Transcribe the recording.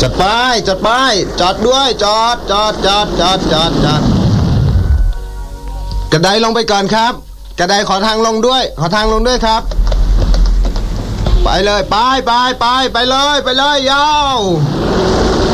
จัดไปจอดด้วยจอดกระไดลงไปก่อนครับกระไดขอทางลงด้วยครับไปเลยไปเลยยาว